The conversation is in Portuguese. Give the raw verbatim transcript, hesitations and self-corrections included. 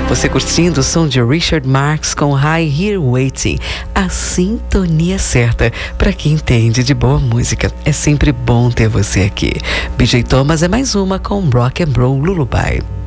Você curtindo o som de Richard Marx com High Here Waiting, a sintonia certa para quem entende de boa música. É sempre bom ter você aqui. B J Thomas é mais uma com Rock and Roll Lullaby.